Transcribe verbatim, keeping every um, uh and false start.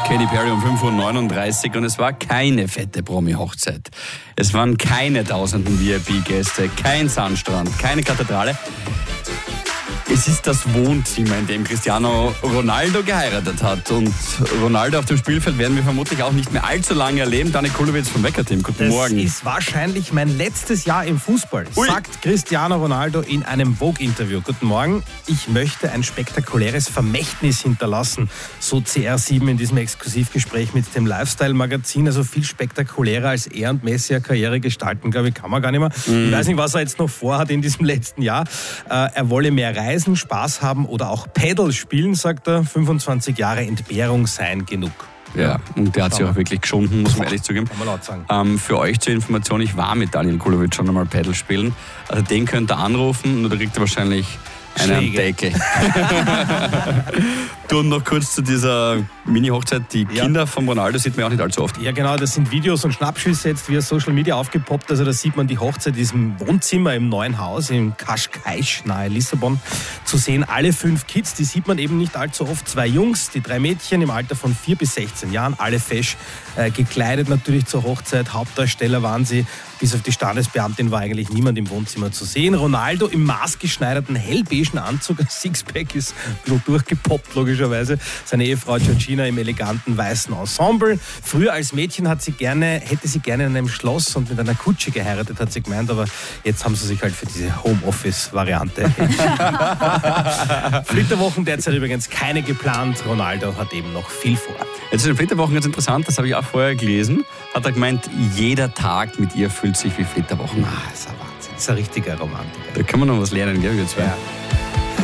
Katy Perry um fünf Uhr neununddreißig und es war keine fette Promi-Hochzeit. Es waren keine tausenden V I P-Gäste, kein Sandstrand, keine Kathedrale. Es ist das Wohnzimmer, in dem Cristiano Ronaldo geheiratet hat. Und Ronaldo auf dem Spielfeld werden wir vermutlich auch nicht mehr allzu lange erleben. Dani Kulowitz vom Wecker-Team, guten das Morgen. Das ist wahrscheinlich mein letztes Jahr im Fußball, Ui. sagt Cristiano Ronaldo in einem Vogue-Interview. Guten Morgen, ich möchte ein spektakuläres Vermächtnis hinterlassen, so C R sieben in diesem Exklusivgespräch mit dem Lifestyle-Magazin. Also viel spektakulärer als er und Messi eine Karriere gestalten, glaube ich, kann man gar nicht mehr. Mm. Ich weiß nicht, was er jetzt noch vorhat in diesem letzten Jahr. Äh, er wolle mehr reisen, Spaß haben oder auch Paddle spielen, sagt er. fünfundzwanzig Jahre Entbehrung seien genug. Ja, und der hat sich auch wirklich geschunden, muss man ehrlich zugeben. Kann man laut sagen. Ähm, für euch zur Information, ich war mit Daniel Kulowitz schon einmal Paddle spielen. Also den könnt ihr anrufen, nur da kriegt er wahrscheinlich einen Deckel. Du, und noch kurz zu dieser Mini-Hochzeit. Die ja. Kinder von Ronaldo sieht man auch nicht allzu oft. Ja genau, das sind Videos und Schnappschüsse jetzt via Social Media aufgepoppt. Also da sieht man die Hochzeit in diesem Wohnzimmer im neuen Haus in Cascais nahe Lissabon zu sehen. Alle fünf Kids, die sieht man eben nicht allzu oft. Zwei Jungs, die drei Mädchen im Alter von vier bis sechzehn Jahren. Alle fesch äh, gekleidet natürlich zur Hochzeit. Hauptdarsteller waren sie. Bis auf die Standesbeamtin war eigentlich niemand im Wohnzimmer zu sehen. Ronaldo im maßgeschneiderten hellbeigen Anzug. Ein Sixpack ist nur durchgepoppt, logischerweise. Seine Ehefrau Georgina im eleganten weißen Ensemble. Früher als Mädchen hat sie gerne, hätte sie gerne in einem Schloss und mit einer Kutsche geheiratet, hat sie gemeint. Aber jetzt haben sie sich halt für diese Homeoffice-Variante. Flitterwochen derzeit übrigens keine geplant. Ronaldo hat eben noch viel vor. Jetzt ist die Flitterwochen ganz interessant, das habe ich auch vorher gelesen. Hat er gemeint, jeder Tag mit ihr fühlt sich wie Flitterwochen. Ah, das ist ein Wahnsinn. Das ist ein richtiger Romantiker. Da kann man noch was lernen, gell, wir zwei. Ja.